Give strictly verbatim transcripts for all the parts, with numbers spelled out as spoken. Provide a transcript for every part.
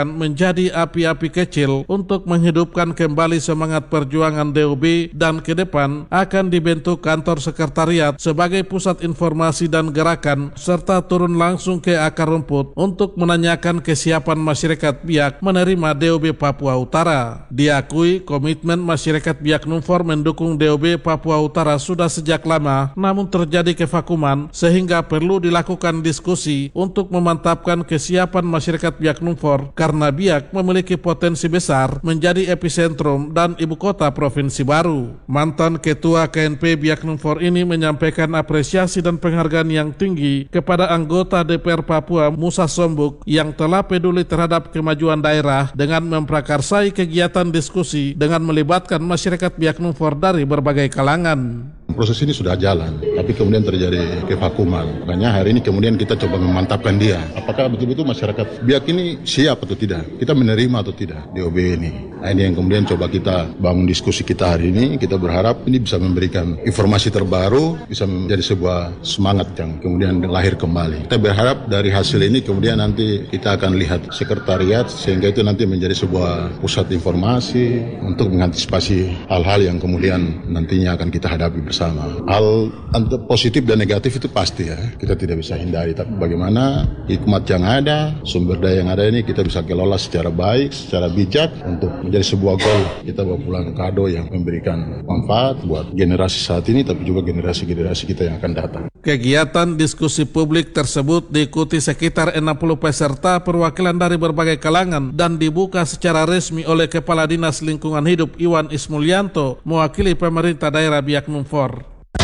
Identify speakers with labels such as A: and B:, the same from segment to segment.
A: menjadi api-api kecil untuk menghidupkan kembali semangat perjuangan D O B dan ke depan akan dibentuk kantor sekretariat sebagai pusat informasi dan gerakan serta turun langsung ke akar rumput untuk menanyakan kesiapan masyarakat Biak menerima D O B Papua Utara. Diakui komitmen masyarakat Biak Numfor mendukung D O B Papua Utara sudah sejak lama, namun terjadi kevakuman sehingga perlu dilakukan diskusi untuk memantapkan kesiapan masyarakat Biak Numfor karena Biak memiliki potensi besar menjadi epicentrum dan ibu kota provinsi baru. Mantan Ketua K N P Biak Numfor ini menyampaikan apresiasi dan penghargaan yang tinggi kepada anggota D P R Papua Musa Sombuk yang telah peduli terhadap kemajuan daerah dengan memprakarsai kegiatan diskusi dengan melibatkan masyarakat Biak Numfor dari berbagai kalangan.
B: Proses ini sudah jalan, tapi kemudian terjadi kevakuman. Makanya hari ini kemudian kita coba memantapkan dia. Apakah betul-betul masyarakat Biak ini siap atau tidak? Kita menerima atau tidak D O B ini? Nah, ini yang kemudian coba kita bangun diskusi kita hari ini. Kita berharap ini bisa memberikan informasi terbaru, bisa menjadi sebuah semangat yang kemudian lahir kembali. Kita berharap dari hasil ini kemudian nanti kita akan lihat sekretariat, sehingga itu nanti menjadi sebuah pusat informasi untuk mengantisipasi hal-hal yang kemudian nantinya akan kita hadapi bersama. Hal positif dan negatif itu pasti ya, kita tidak bisa hindari. Tapi bagaimana hikmat yang ada, sumber daya yang ada ini kita bisa kelola secara baik, secara bijak untuk menjadi sebuah goal. Kita bawa pulang kado yang memberikan manfaat buat generasi saat ini, tapi juga generasi-generasi kita yang akan datang.
A: Kegiatan diskusi publik tersebut diikuti sekitar enam puluh peserta perwakilan dari berbagai kalangan dan dibuka secara resmi oleh Kepala Dinas Lingkungan Hidup Iwan Ismulyanto mewakili pemerintah daerah Biak Numfor.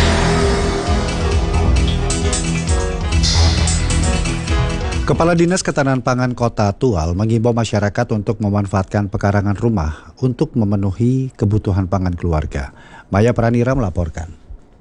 C: Kepala Dinas Ketahanan Pangan Kota Tual mengimbau masyarakat untuk memanfaatkan pekarangan rumah untuk memenuhi kebutuhan pangan keluarga. Maya Pranira melaporkan.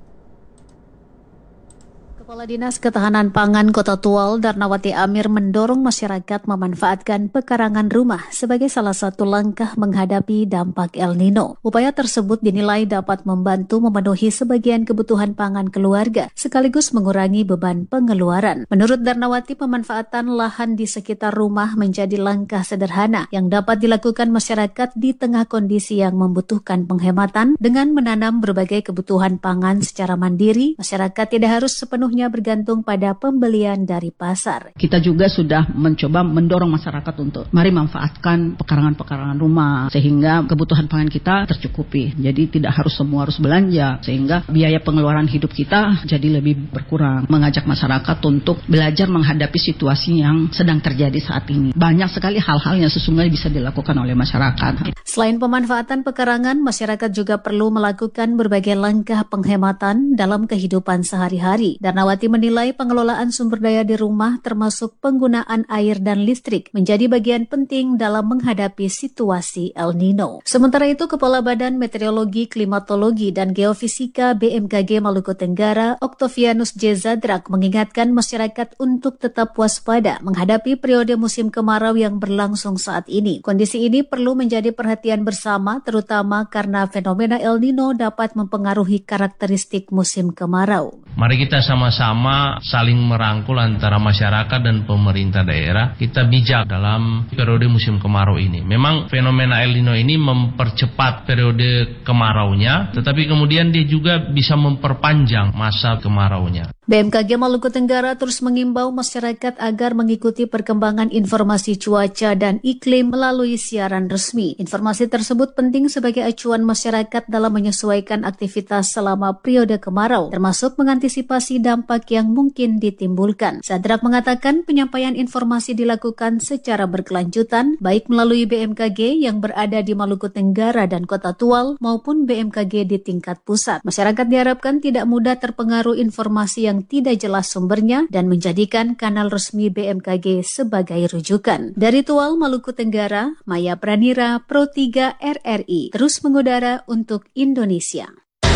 D: Kepala Dinas Ketahanan Pangan Kota Tual Darnawati Amir mendorong masyarakat memanfaatkan pekarangan rumah sebagai salah satu langkah menghadapi dampak El Nino. Upaya tersebut dinilai dapat membantu memenuhi sebagian kebutuhan pangan keluarga sekaligus mengurangi beban pengeluaran. Menurut Darnawati, pemanfaatan lahan di sekitar rumah menjadi langkah sederhana yang dapat dilakukan masyarakat di tengah kondisi yang membutuhkan penghematan dengan menanam berbagai kebutuhan pangan secara mandiri. Masyarakat tidak harus sepenuhnya bergantung pada pembelian dari pasar.
E: Kita juga sudah mencoba mendorong masyarakat untuk mari manfaatkan pekarangan-pekarangan rumah sehingga kebutuhan pangan kita tercukupi. Jadi tidak harus semua harus belanja sehingga biaya pengeluaran hidup kita jadi lebih berkurang. Mengajak masyarakat untuk belajar menghadapi situasi yang sedang terjadi saat ini. Banyak sekali hal-hal yang sesungguhnya bisa dilakukan oleh masyarakat.
D: Selain pemanfaatan pekarangan, masyarakat juga perlu melakukan berbagai langkah penghematan dalam kehidupan sehari-hari. Darnawati menilai pengelolaan sumber daya di rumah termasuk penggunaan air dan listrik menjadi bagian penting dalam menghadapi situasi El Nino. Sementara itu, Kepala Badan Meteorologi, Klimatologi, dan Geofisika B M K G Maluku Tenggara, Octavianus J. Zadrak, mengingatkan masyarakat untuk tetap waspada menghadapi periode musim kemarau yang berlangsung saat ini. Kondisi ini perlu menjadi perhatian bersama, terutama karena fenomena El Nino dapat mempengaruhi karakteristik musim kemarau.
F: Mari kita sama-sama saling merangkul antara masyarakat dan pemerintah daerah. Kita bijak dalam periode musim kemarau ini. Memang fenomena El Nino ini mempercepat periode kemaraunya, tetapi kemudian dia juga bisa memperpanjang masa kemaraunya.
D: B M K G Maluku Tenggara terus mengimbau masyarakat agar mengikuti perkembangan informasi cuaca dan iklim melalui siaran resmi. Informasi tersebut penting sebagai acuan masyarakat dalam menyesuaikan aktivitas selama periode kemarau, termasuk mengantisipasi dampak yang mungkin ditimbulkan. Zadrak mengatakan penyampaian informasi dilakukan secara berkelanjutan, baik melalui B M K G yang berada di Maluku Tenggara dan Kota Tual maupun B M K G di tingkat pusat. Masyarakat diharapkan tidak mudah terpengaruh informasi yang tidak jelas sumbernya dan menjadikan kanal resmi B M K G sebagai rujukan. Dari Tual, Maluku Tenggara, Maya Pranira, Pro tiga R R I, terus mengudara untuk Indonesia.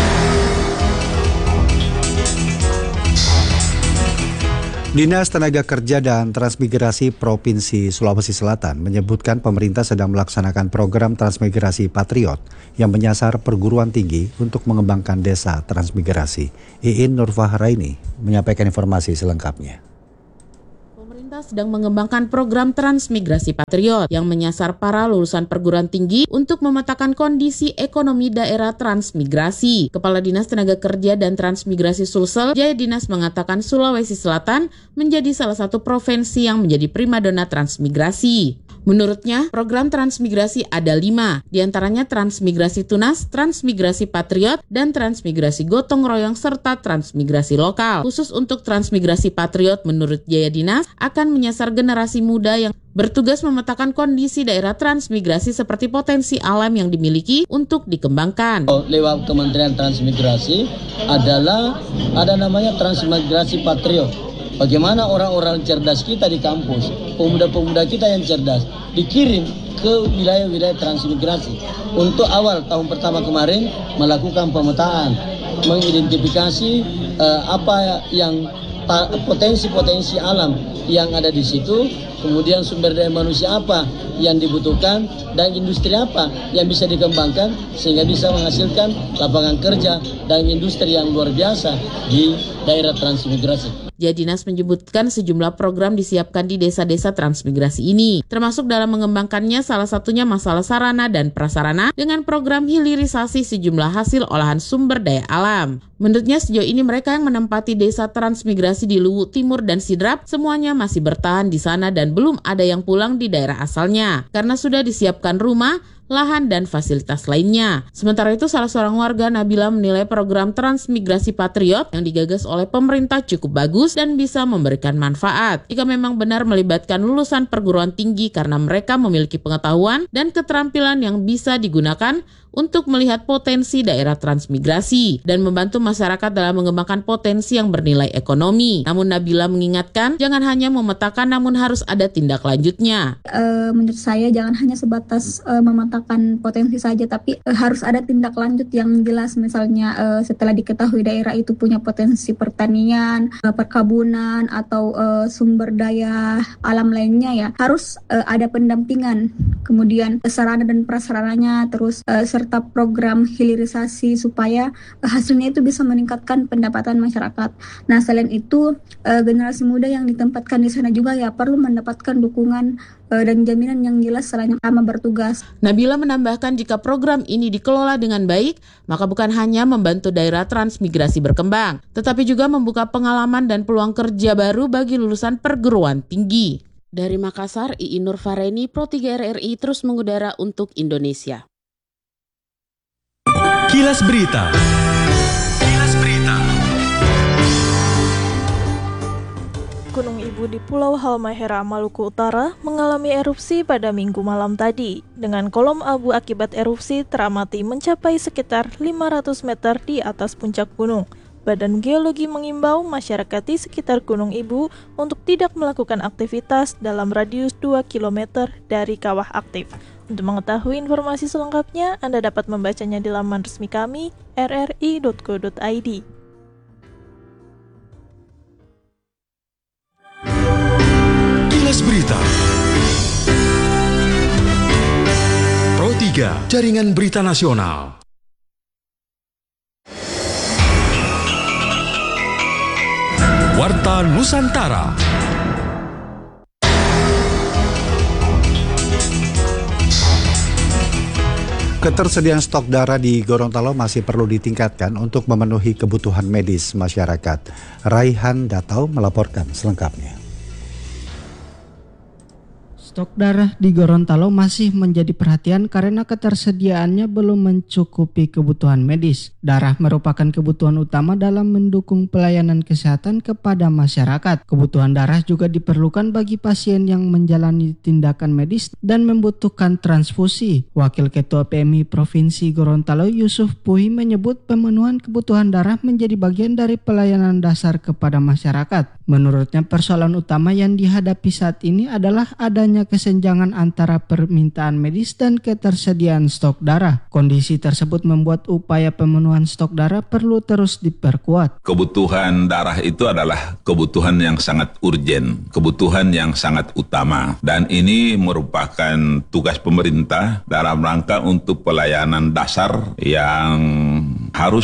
C: Dinas Tenaga Kerja dan Transmigrasi Provinsi Sulawesi Selatan menyebutkan pemerintah sedang melaksanakan program Transmigrasi Patriot yang menyasar perguruan tinggi untuk mengembangkan desa transmigrasi. Iin Nurfahraini menyampaikan informasi selengkapnya.
G: pemerintah sedang mengembangkan program Transmigrasi Patriot yang menyasar para lulusan perguruan tinggi untuk memetakan kondisi ekonomi daerah transmigrasi. Kepala Dinas Tenaga Kerja dan Transmigrasi Sulsel, Jaya Dinas, mengatakan Sulawesi Selatan menjadi salah satu provinsi yang menjadi primadona transmigrasi. Menurutnya, program transmigrasi ada lima, diantaranya Transmigrasi Tunas, Transmigrasi Patriot, dan Transmigrasi Gotong Royong, serta Transmigrasi Lokal. Khusus untuk Transmigrasi Patriot, menurut Jaya Dinas, akan menyasar generasi muda yang bertugas memetakan kondisi daerah transmigrasi seperti potensi alam yang dimiliki untuk dikembangkan.
H: Lewat Kementerian Transmigrasi adalah ada namanya Transmigrasi Patriot. Bagaimana orang-orang cerdas kita di kampus, pemuda-pemuda kita yang cerdas, dikirim ke wilayah-wilayah transmigrasi. Untuk awal tahun pertama kemarin melakukan pemetaan, mengidentifikasi uh, apa yang potensi-potensi alam yang ada di situ, kemudian sumber daya manusia apa yang dibutuhkan, dan industri apa yang bisa dikembangkan sehingga bisa menghasilkan lapangan kerja dan industri yang luar biasa di daerah transmigrasi.
G: Jaya Dinas menyebutkan sejumlah program disiapkan di desa-desa transmigrasi ini, termasuk dalam mengembangkannya salah satunya masalah sarana dan prasarana dengan program hilirisasi sejumlah hasil olahan sumber daya alam. Menurutnya sejauh ini mereka yang menempati desa transmigrasi di Luwu Timur dan Sidrap semuanya masih bertahan di sana dan belum ada yang pulang di daerah asalnya karena sudah disiapkan rumah, lahan, dan fasilitas lainnya. Sementara itu, salah seorang warga, Nabila, menilai program Transmigrasi Patriot yang digagas oleh pemerintah cukup bagus dan bisa memberikan manfaat jika memang benar melibatkan lulusan perguruan tinggi karena mereka memiliki pengetahuan dan keterampilan yang bisa digunakan untuk melihat potensi daerah transmigrasi dan membantu masyarakat dalam mengembangkan potensi yang bernilai ekonomi. Namun Nabila mengingatkan, jangan hanya memetakan namun harus ada tindak lanjutnya.
I: E, menurut saya jangan hanya sebatas e, memetakan potensi saja, tapi e, harus ada tindak lanjut yang jelas. Misalnya e, setelah diketahui daerah itu punya potensi pertanian, e, perkebunan, atau e, sumber daya alam lainnya, ya harus e, ada pendampingan. Kemudian sarana dan prasarananya, terus e, serta program hilirisasi supaya uh, hasilnya itu bisa meningkatkan pendapatan masyarakat. Nah, selain itu uh, generasi muda yang ditempatkan di sana juga ya perlu mendapatkan dukungan uh, dan jaminan yang jelas selama bertugas.
G: Nabila menambahkan jika program ini dikelola dengan baik, maka bukan hanya membantu daerah transmigrasi berkembang, tetapi juga membuka pengalaman dan peluang kerja baru bagi lulusan perguruan tinggi. Dari Makassar, Ii Nur Fareni, Pro tiga R R I terus mengudara untuk Indonesia.
J: Kilas Berita. Kilas Berita.
K: Gunung Ibu di Pulau Halmahera, Maluku Utara mengalami erupsi pada Minggu malam tadi, dengan kolom abu akibat erupsi teramati mencapai sekitar lima ratus meter di atas puncak gunung. Badan Geologi mengimbau masyarakat di sekitar Gunung Ibu untuk tidak melakukan aktivitas dalam radius dua kilometer dari kawah aktif. Untuk mengetahui informasi selengkapnya, Anda dapat membacanya di laman resmi kami, r r i dot co dot i d.
J: Kilas Berita. Pro tiga, Jaringan Berita Nasional. Warta Nusantara.
C: Ketersediaan stok darah di Gorontalo masih perlu ditingkatkan untuk memenuhi kebutuhan medis masyarakat. Raihan Datau melaporkan selengkapnya.
L: Stok darah di Gorontalo masih menjadi perhatian karena ketersediaannya belum mencukupi kebutuhan medis. Darah merupakan kebutuhan utama dalam mendukung pelayanan kesehatan kepada masyarakat. Kebutuhan darah juga diperlukan bagi pasien yang menjalani tindakan medis dan membutuhkan transfusi. Wakil Ketua P M I Provinsi Gorontalo Yusuf Puhi menyebut pemenuhan kebutuhan darah menjadi bagian dari pelayanan dasar kepada masyarakat. Menurutnya persoalan utama yang dihadapi saat ini adalah adanya kesenjangan antara permintaan medis dan ketersediaan stok darah. Kondisi tersebut membuat upaya pemenuhan stok darah perlu terus diperkuat.
M: Kebutuhan darah itu adalah kebutuhan yang sangat urgen, kebutuhan yang sangat utama, dan ini merupakan tugas pemerintah dalam rangka untuk pelayanan dasar yang harus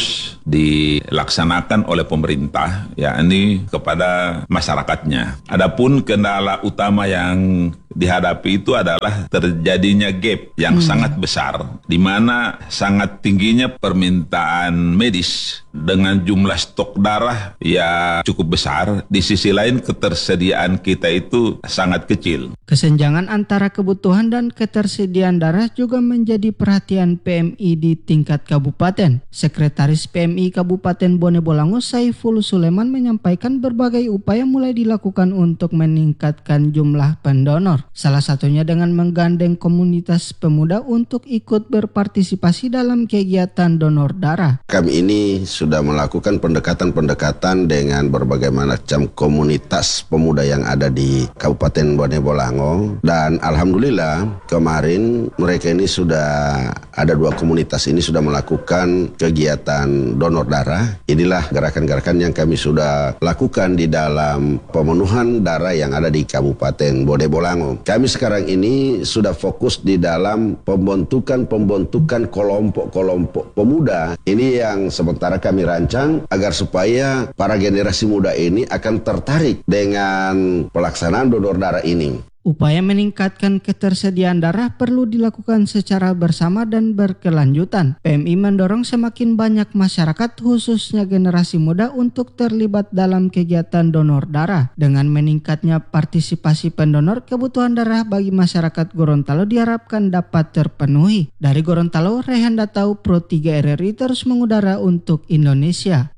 M: dilaksanakan oleh pemerintah, yakni kepada masyarakatnya. Adapun kendala utama yang dihadapi itu adalah terjadinya gap yang hmm. sangat besar, di mana sangat tingginya permintaan medis dengan jumlah stok darah ya cukup besar. Di sisi lain ketersediaan kita itu sangat kecil.
L: Kesenjangan antara kebutuhan dan ketersediaan darah juga menjadi perhatian P M I di tingkat kabupaten. Sekretaris P M I Kabupaten Bone Bolango Saiful Suleman menyampaikan berbagai upaya mulai dilakukan untuk meningkatkan jumlah pendonor. Salah satunya dengan menggandeng komunitas pemuda untuk ikut berpartisipasi dalam kegiatan donor darah.
N: Kami ini sudah melakukan pendekatan-pendekatan dengan berbagai macam komunitas pemuda yang ada di Kabupaten Bone Bolango, dan alhamdulillah kemarin mereka ini sudah ada dua komunitas ini sudah melakukan kegiatan donor darah. Inilah gerakan-gerakan yang kami sudah lakukan di dalam pemenuhan darah yang ada di Kabupaten Bone Bolango. Kami sekarang ini sudah fokus di dalam pembentukan-pembentukan kelompok-kelompok pemuda. Ini yang sementara kami rancang agar supaya para generasi muda ini akan tertarik dengan pelaksanaan donor darah ini.
L: Upaya meningkatkan ketersediaan darah perlu dilakukan secara bersama dan berkelanjutan. P M I mendorong semakin banyak masyarakat, khususnya generasi muda, untuk terlibat dalam kegiatan donor darah. Dengan meningkatnya partisipasi pendonor, kebutuhan darah bagi masyarakat Gorontalo diharapkan dapat terpenuhi. Dari Gorontalo, Rehan Datau, Pro tiga R R I terus mengudara untuk Indonesia.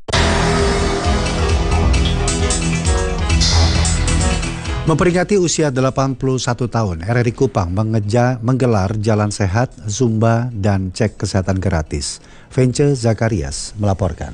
C: Memperingati usia delapan puluh satu tahun, R R I Kupang mengeja, menggelar jalan sehat, zumba, dan cek kesehatan gratis. Vence Zakarias melaporkan.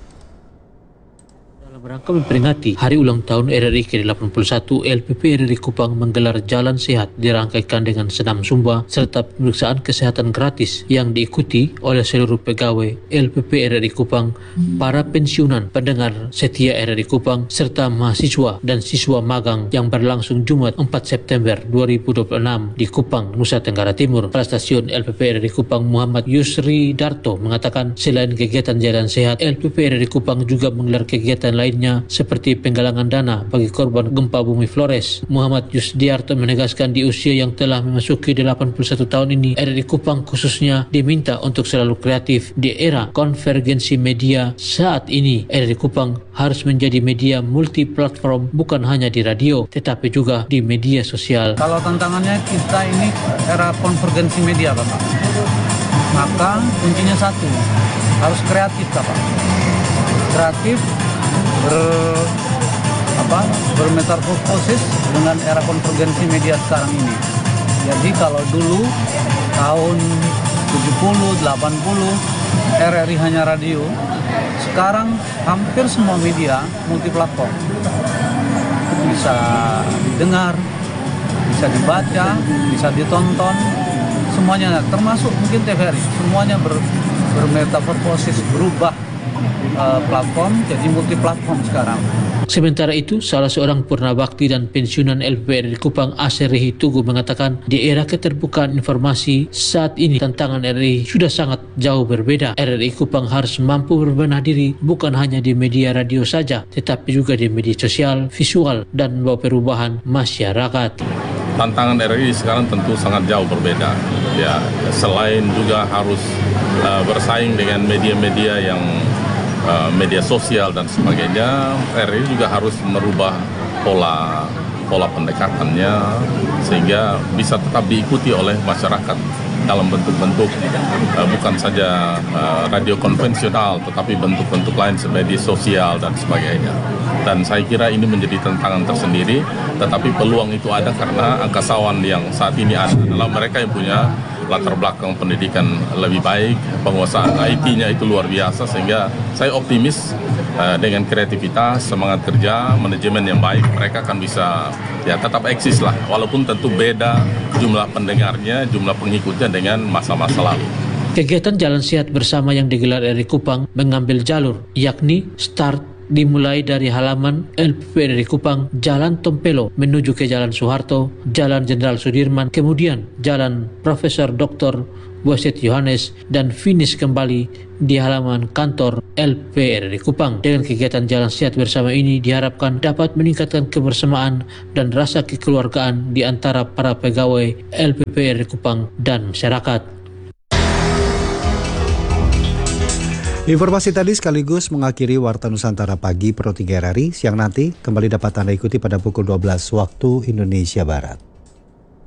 O: Rangka memperingati Hari Ulang Tahun R R I ke delapan puluh satu, L P P R R I Kupang menggelar jalan sehat dirangkaikan dengan senam zumba serta pemeriksaan kesehatan gratis yang diikuti oleh seluruh pegawai L P P R R I Kupang, para pensiunan, pendengar setia R R I Kupang, serta mahasiswa dan siswa magang yang berlangsung Jumat empat September dua ribu dua puluh enam di Kupang, Nusa Tenggara Timur. Kepala Stasiun L P P R R I Kupang Muhammad Yusri Darto mengatakan selain kegiatan jalan sehat, L P P R R I Kupang juga menggelar kegiatan lain seperti penggalangan dana bagi korban gempa bumi Flores. Muhammad Yusdiarto menegaskan di usia yang telah memasuki delapan puluh satu tahun ini, R R I Kupang khususnya diminta untuk selalu kreatif di era konvergensi media saat ini. R R I Kupang harus menjadi media multi platform, bukan hanya di radio tetapi juga di media sosial.
P: Kalau tantangannya kita ini era konvergensi media, Bapak, maka kuncinya satu, harus kreatif, Bapak. Kreatif ber apa bermetamorfosis dengan era konvergensi media sekarang ini. Jadi kalau dulu tahun tujuh puluh, delapan puluh R R I hanya radio, sekarang hampir semua media multiplatform. Bisa didengar, bisa dibaca, bisa ditonton, semuanya, termasuk mungkin T V R I, semuanya ber, bermetamorfosis, berubah uh, platform jadi multi platform sekarang.
O: Sementara itu, salah seorang purnabakti dan pensiunan L P P R R I Kupang, Aserehi Tugu, mengatakan di era keterbukaan informasi saat ini tantangan R R I sudah sangat jauh berbeda. R R I Kupang harus mampu berbenah diri bukan hanya di media radio saja, tetapi juga di media sosial, visual, dan membawa perubahan masyarakat.
Q: Tantangan R R I sekarang tentu sangat jauh berbeda. Ya, selain juga harus uh, bersaing dengan media-media yang uh, media sosial dan sebagainya, R R I juga harus merubah pola pola pendekatannya sehingga bisa tetap diikuti oleh masyarakat dalam bentuk-bentuk uh, bukan saja uh, radio konvensional, tetapi bentuk-bentuk lain seperti media sosial dan sebagainya. Dan saya kira ini menjadi tantangan tersendiri, tetapi peluang itu ada karena angkasawan yang saat ini ada adalah mereka yang punya latar belakang pendidikan lebih baik, penguasaan I T-nya itu luar biasa, sehingga saya optimis uh, dengan kreativitas, semangat kerja, manajemen yang baik, mereka akan bisa ya tetap eksis lah, walaupun tentu beda jumlah pendengarnya, jumlah pengikutnya dengan masa-masa lalu.
O: Kegiatan jalan sehat bersama yang digelar R R I Kupang mengambil jalur, yakni Start dimulai dari halaman L P P R R I Kupang, Jalan Tompelo menuju ke Jalan Soeharto, Jalan Jenderal Sudirman, kemudian Jalan Profesor Doktor Buaset Yohanes, dan finish kembali di halaman kantor L P R R I Kupang. Dengan kegiatan Jalan Sehat Bersama ini diharapkan dapat meningkatkan kebersamaan dan rasa kekeluargaan di antara para pegawai L P P R R I Kupang dan masyarakat.
C: Informasi tadi sekaligus mengakhiri Warta Nusantara Pagi Pro tiga R R I. Siang nanti kembali dapat Anda ikuti pada pukul dua belas waktu Indonesia Barat.